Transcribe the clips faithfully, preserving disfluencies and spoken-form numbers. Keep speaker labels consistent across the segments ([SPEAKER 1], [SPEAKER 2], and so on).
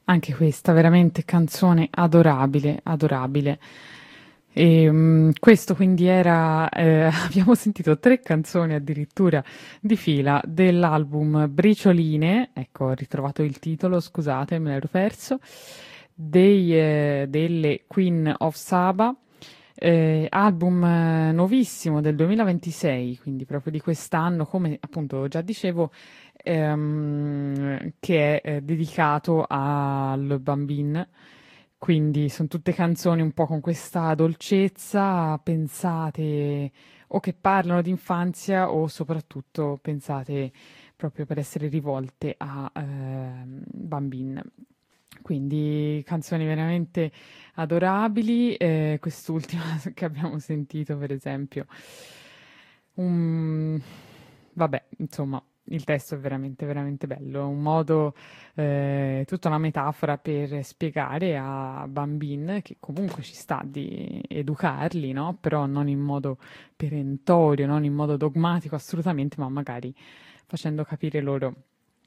[SPEAKER 1] Anche questa veramente canzone adorabile, adorabile. E, mm, questo quindi era, eh, abbiamo sentito tre canzoni addirittura di fila dell'album Bricioline, ecco, ho ritrovato il titolo, scusate, me l'ero perso, dei, eh, delle Queen of Saba, eh, album eh, nuovissimo del duemilaventisei, quindi proprio di quest'anno, come appunto già dicevo, ehm, che è eh, dedicato al bambino. Quindi sono tutte canzoni un po' con questa dolcezza, pensate o che parlano di infanzia o soprattutto pensate proprio per essere rivolte a ehm, bambini. Quindi canzoni veramente adorabili. Eh, quest'ultima che abbiamo sentito, per esempio, un... vabbè, insomma, il testo è veramente, veramente bello. È un modo, eh, tutta una metafora per spiegare a bambini che comunque ci sta di educarli, no? Però non in modo perentorio, non in modo dogmatico, assolutamente, ma magari facendo capire loro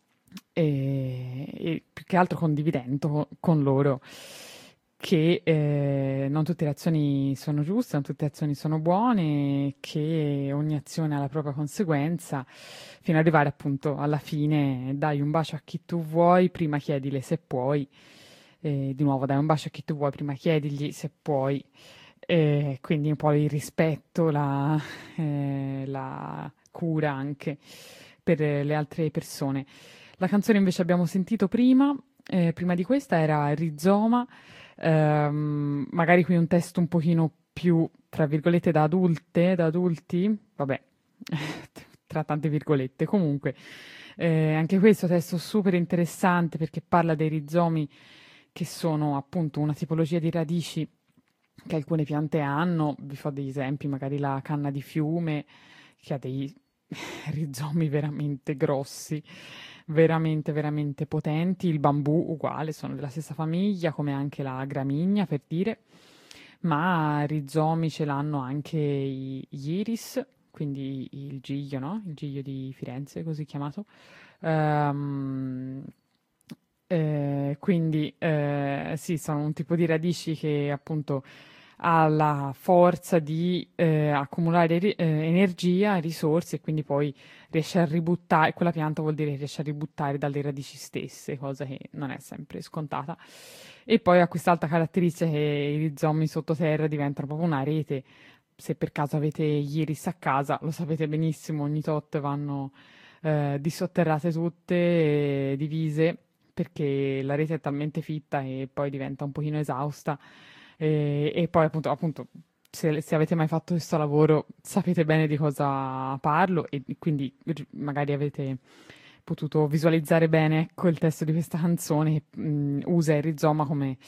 [SPEAKER 1] e, e più che altro condividendo con loro che eh, non tutte le azioni sono giuste, non tutte le azioni sono buone, che ogni azione ha la propria conseguenza, fino ad arrivare appunto alla fine, dai un bacio a chi tu vuoi, prima chiedile se puoi, e di nuovo dai un bacio a chi tu vuoi, prima chiedigli se puoi, e quindi un po' il rispetto, la, eh, la cura anche per le altre persone. La canzone invece abbiamo sentito prima, eh, prima di questa era Rizoma, ehm, magari qui un testo un pochino più, tra virgolette, da adulte, da adulti, vabbè, tra tante virgolette. Comunque, eh, anche questo testo super interessante perché parla dei rizomi che sono appunto una tipologia di radici che alcune piante hanno. Vi fa degli esempi, magari la canna di fiume che ha dei rizomi veramente grossi, veramente, veramente potenti. Il bambù uguale, sono della stessa famiglia, come anche la gramigna, per dire, ma rizomi ce l'hanno anche i- gli iris, quindi il giglio, no? Il giglio di Firenze, così chiamato. Ehm, eh, quindi eh, sì, sono un tipo di radici che appunto ha la forza di eh, accumulare ri- eh, energia, risorse e quindi poi riesce a ributtare, quella pianta vuol dire che riesce a ributtare dalle radici stesse, cosa che non è sempre scontata. E poi ha quest'altra caratteristica che i rizomi sottoterra diventano proprio una rete. Se per caso avete gli iris a casa, lo sapete benissimo, ogni tot vanno eh, dissotterrate tutte, e divise, perché la rete è talmente fitta e poi diventa un pochino esausta. E, e poi appunto, appunto se, se avete mai fatto questo lavoro sapete bene di cosa parlo e quindi ri- magari avete potuto visualizzare bene, ecco, il testo di questa canzone che mh, usa il rizoma come,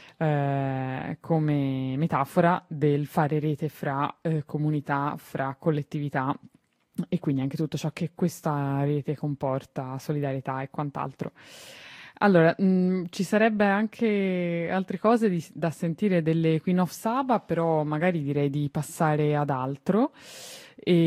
[SPEAKER 1] eh, come metafora del fare rete fra eh, comunità, fra collettività e quindi anche tutto ciò che questa rete comporta, solidarietà e quant'altro. Allora, mh, ci sarebbe anche altre cose di- da sentire delle Queen of Saba, però magari direi di passare ad altro. E